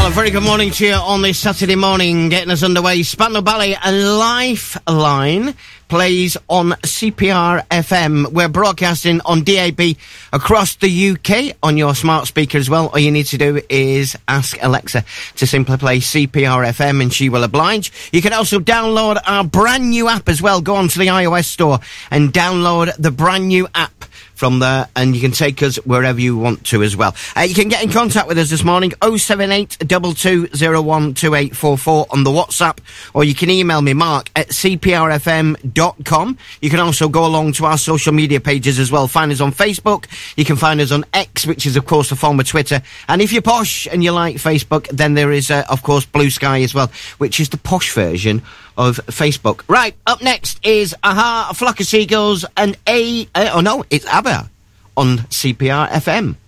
Well, a very good morning to you on this Saturday morning, getting us underway. Spandau Ballet and Lifeline plays on CPR FM. We're broadcasting on DAB across the UK on your smart speaker as well. All you need to do is ask Alexa to simply play CPR FM and she will oblige. You can also download our brand new app as well. Go on to the iOS store and download the brand new app from there, and you can take us wherever you want to as well. You can get in contact with us this morning, 078 2201 2844 on the WhatsApp, or you can email me, Mark, at cprfm.com. You can also go along to our social media pages as well. Find us on Facebook. You can find us on X, which is, of course, the former Twitter. And if you're posh and you like Facebook, then there is, of course, Blue Sky as well, which is the posh version of Facebook. Right, up next is A Flock of Seagulls and it's ABBA on CPR FM.